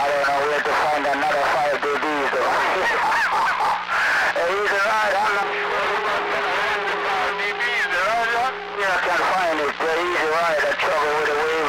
don't know where to find another 5 dBs though. Easy ride, I'm not sure about the 5 dBs, right? Yeah, I can find it. The easy ride, I trouble with the way